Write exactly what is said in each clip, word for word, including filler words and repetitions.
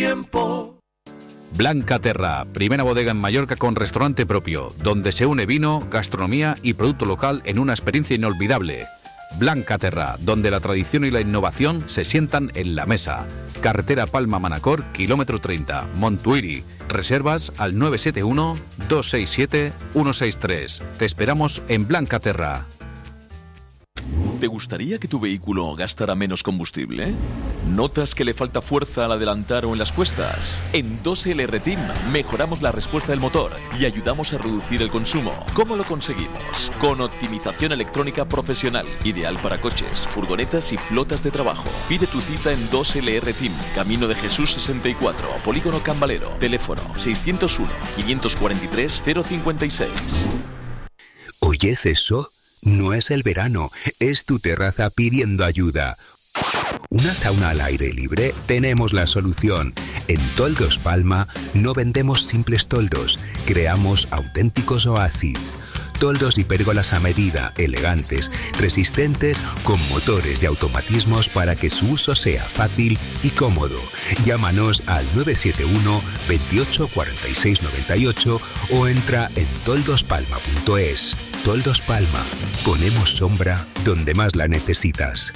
tiempo. Blanca Terra, primera bodega en Mallorca con restaurante propio, donde se une vino, gastronomía y producto local en una experiencia inolvidable. Blanca Terra, donde la tradición y la innovación se sientan en la mesa. Carretera Palma-Manacor, kilómetro treinta, Montuïri. Reservas al nueve siete uno, dos seis siete, uno seis tres. Te esperamos en Blanca Terra. ¿Te gustaría que tu vehículo gastara menos combustible? ¿Notas que le falta fuerza al adelantar o en las cuestas? En dos L R Team mejoramos la respuesta del motor y ayudamos a reducir el consumo. ¿Cómo lo conseguimos? Con optimización electrónica profesional, ideal para coches, furgonetas y flotas de trabajo. Pide tu cita en dos L R Team, Camino de Jesús sesenta y cuatro, Polígono Cambalero. Teléfono seiscientos uno, quinientos cuarenta y tres, cero cincuenta y seis. ¿Oyes eso? No es el verano, es tu terraza pidiendo ayuda. ¿Una sauna al aire libre? Tenemos la solución. En Toldos Palma no vendemos simples toldos, creamos auténticos oasis. Toldos y pérgolas a medida, elegantes, resistentes, con motores y automatismos para que su uso sea fácil y cómodo. Llámanos al nueve siete uno, veintiocho, cuarenta y seis, noventa y ocho o entra en toldos palma punto es. Toldos Palma. Ponemos sombra donde más la necesitas.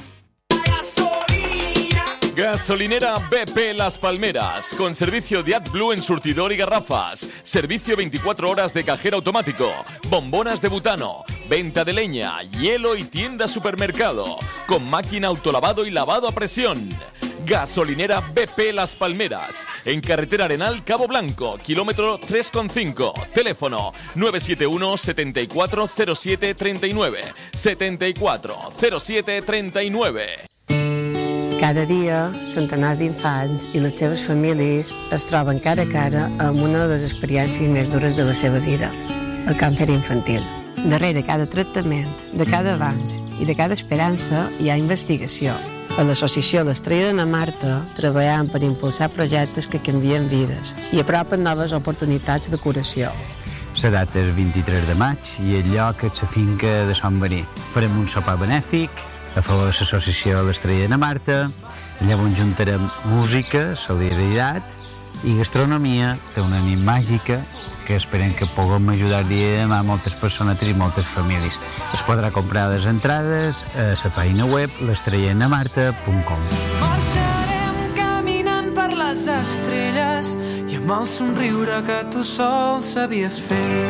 Gasolinera B P Las Palmeras, con servicio de AdBlue en surtidor y garrafas, servicio veinticuatro horas de cajero automático, bombonas de butano, venta de leña, hielo y tienda supermercado, con máquina autolavado y lavado a presión. Gasolinera B P Las Palmeras, en carretera Arenal Cabo Blanco, kilómetro tres coma cinco. Teléfono nueve siete uno, setenta y cuatro, cero siete, treinta y nueve, setenta y cuatro, cero siete, treinta y nueve. Cada dia, centenars d'infants i les seves famílies es troben cara a cara amb una de les experiències més dures de la seva vida, el càncer infantil. Darrere cada tractament, de cada avanç i de cada esperança hi ha investigació. A l'associació L'Estrella d'Anna Marta treballem per impulsar projectes que canvien vides i apropen noves oportunitats de curació. La data és vint-i-tres de maig i el lloc és la finca de Sant Bení. Farem un sopar benèfic a favor de l'associació L'Estrella d'Anna Marta. Llavors juntarem música, solidaritat i gastronomia. Té una nit màgica que esperem que puguem ajudar dia de demà a moltes persones i moltes famílies. Es podrà comprar les entrades a la pàgina web l'estrella d'anna marta punt com. Marxarem caminant per les estrelles i amb el somriure que tu sol sabies fer.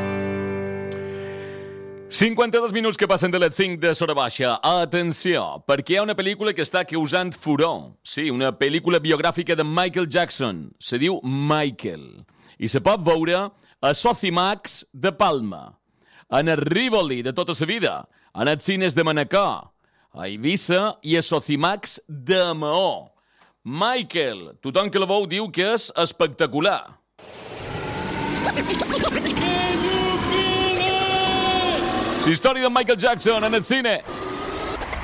cinquanta-dos minuts que passen de les cinc de Sora Baixa. Atenció, perquè hi ha una pel·lícula que està causant furor. Sí, una pel·lícula biogràfica de Michael Jackson. Se diu Michael. I se pot veure a Socimax de Palma, en el Rivoli de tota la vida, en els cines de Manacor, a Eivissa i a Socimax de Maó. Michael, tothom que la veu diu que és espectacular. La història de Michael Jackson en el cine.